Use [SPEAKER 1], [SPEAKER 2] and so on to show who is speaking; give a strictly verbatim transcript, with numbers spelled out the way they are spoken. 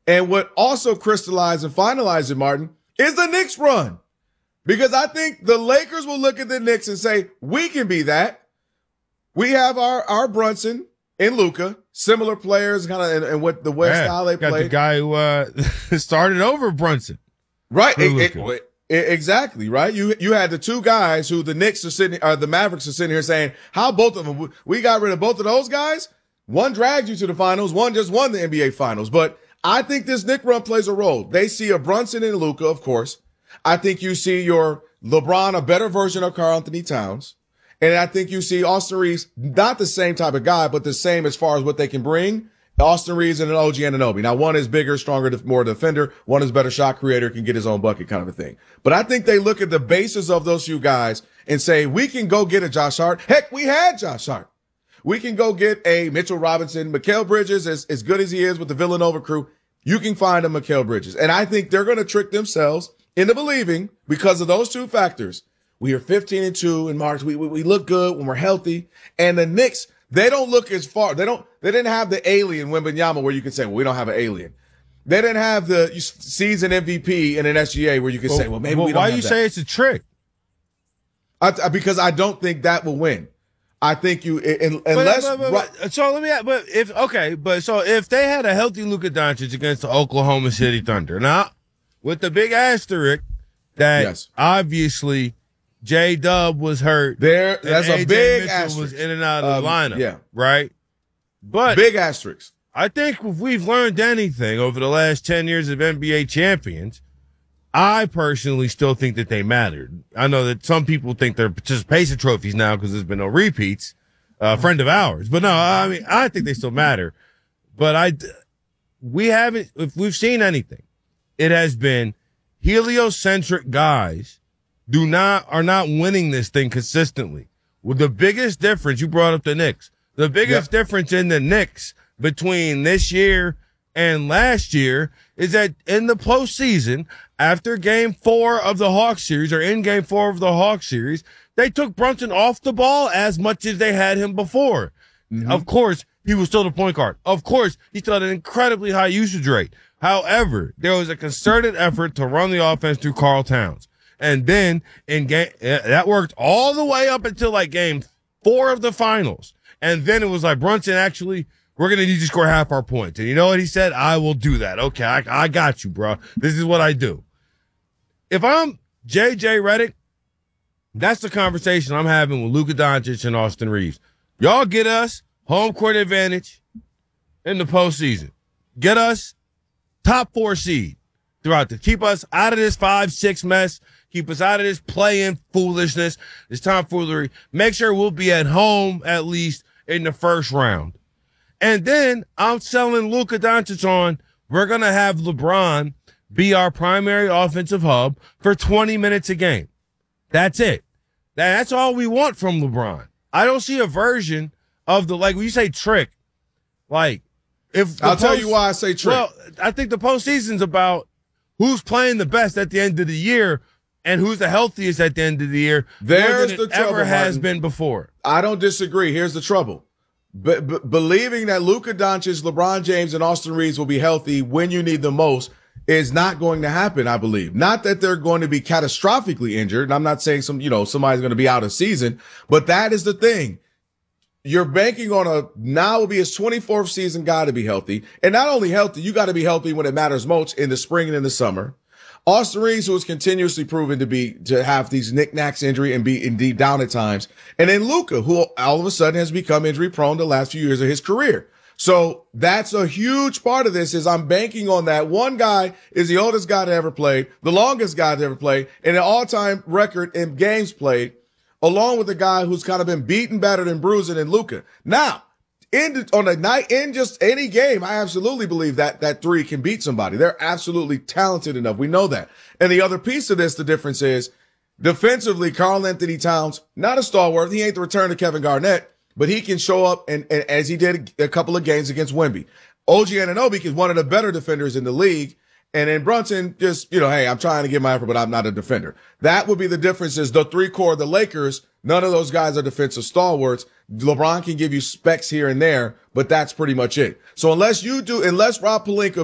[SPEAKER 1] And what also crystallized and finalized it, Martin, is the Knicks run. Because I think the Lakers will look at the Knicks and say, we can be that. We have our, our Brunson and Luka, similar players kind of and, and what the way
[SPEAKER 2] yeah,
[SPEAKER 1] style they
[SPEAKER 2] got
[SPEAKER 1] play.
[SPEAKER 2] The guy who uh, started over Brunson.
[SPEAKER 1] Right. It, it, it, exactly. Right. You, you had the two guys who the Knicks are sitting, or the Mavericks are sitting here saying, how both of them, we got rid of both of those guys. One dragged you to the finals. One just won the N B A finals. But I think this Knick run plays a role. They see a Brunson and Luka, of course. I think you see your LeBron, a better version of Karl Anthony Towns. And I think you see Austin Reeves, not the same type of guy, but the same as far as what they can bring. Austin Reeves and an O G Anunoby. Now, one is bigger, stronger, more defender. One is better shot creator, can get his own bucket kind of a thing. But I think they look at the basis of those few guys and say, we can go get a Josh Hart. Heck, we had Josh Hart. We can go get a Mitchell Robinson. Mikal Bridges, as, as good as he is with the Villanova crew, you can find a Mikal Bridges. And I think they're going to trick themselves into believing, because of those two factors, we are fifteen and two in March. We, we, we look good when we're healthy. And the Knicks, they don't look as far. They don't, they didn't have the alien Wembanyama where you can say, well, we don't have an alien. They didn't have the season M V P in an S G A where you can well, say, well, maybe well, we don't
[SPEAKER 2] why
[SPEAKER 1] have
[SPEAKER 2] you
[SPEAKER 1] that.
[SPEAKER 2] say it's a trick?
[SPEAKER 1] I, I, because I don't think that will win. I think you, in, unless.
[SPEAKER 2] But, but, but, but, so let me, but if, okay, but so if they had a healthy Luka Doncic against the Oklahoma City Thunder, now, with the big asterisk that yes. obviously J-Dub was hurt.
[SPEAKER 1] There, that's a big Mitchell asterisk.
[SPEAKER 2] Was in and out of the um, lineup.
[SPEAKER 1] Yeah.
[SPEAKER 2] Right? But
[SPEAKER 1] big asterisk.
[SPEAKER 2] I think if we've learned anything over the last ten years of N B A champions, I personally still think that they mattered. I know that some people think they're participation trophies now because there's been no repeats, a uh, friend of ours. But no, I mean, I think they still matter. But I, we haven't, if we've seen anything, it has been heliocentric guys do not, are not winning this thing consistently. With the biggest difference, you brought up the Knicks. The biggest yep. difference in the Knicks between this year and last year is that in the postseason, after game four of the Hawks series, or in game four of the Hawks series, they took Brunson off the ball as much as they had him before. Mm-hmm. Of course, he was still the point guard. Of course, he still had an incredibly high usage rate. However, there was a concerted effort to run the offense through Karl Towns. And then in game, that worked all the way up until like game four of the finals. And then it was like, Brunson, actually, we're going to need to score half our points. And you know what he said? I will do that. Okay, I, I got you, bro. This is what I do. If I'm J J Redick, that's the conversation I'm having with Luka Doncic and Austin Reeves. Y'all get us home court advantage in the postseason. Get us top four seed throughout the, keep us out of this five, six mess. Keep us out of this play-in foolishness, this tomfoolery. Make sure we'll be at home at least in the first round. And then I'm selling Luka Doncic on, we're going to have LeBron be our primary offensive hub for twenty minutes a game. That's it. That's all we want from LeBron. I don't see a version of the, like when you say trick, like if
[SPEAKER 1] I'll
[SPEAKER 2] post,
[SPEAKER 1] tell you why I say trick.
[SPEAKER 2] Well, I think the postseason's about who's playing the best at the end of the year and who's the healthiest at the end of the year.
[SPEAKER 1] There's
[SPEAKER 2] more than
[SPEAKER 1] the
[SPEAKER 2] it
[SPEAKER 1] trouble,
[SPEAKER 2] ever has
[SPEAKER 1] Martin.
[SPEAKER 2] been before.
[SPEAKER 1] I don't disagree. Here's the trouble. B- b- believing that Luka Doncic, LeBron James, and Austin Reeves will be healthy when you need them most is not going to happen, I believe. Not that they're going to be catastrophically injured. And I'm not saying some, you know, somebody's going to be out of season, but that is the thing. You're banking on a, now will be his twenty-fourth season guy to be healthy. And not only healthy, you got to be healthy when it matters most in the spring and in the summer. Austin Reeves, who is continuously proven to be, to have these knickknacks injury and be indeed down at times. And then Luka, who all of a sudden has become injury prone the last few years of his career. So that's a huge part of this is I'm banking on that. One guy is the oldest guy to ever play, the longest guy to ever play, and an all-time record in games played, along with a guy who's kind of been beaten, battered, and bruising in Luka. Now, in on a night, in just any game, I absolutely believe that that three can beat somebody. They're absolutely talented enough. We know that. And the other piece of this, the difference is defensively, Karl Anthony Towns, not a stalwart. He ain't the return to Kevin Garnett, but he can show up and, and as he did a couple of games against Wemby. O G Anunoby is one of the better defenders in the league. And then Brunson just, you know, hey, I'm trying to get my effort, but I'm not a defender. That would be the difference is the three core of the Lakers. None of those guys are defensive stalwarts. LeBron can give you specs here and there, but that's pretty much it. So unless you do, unless Rob Pelinka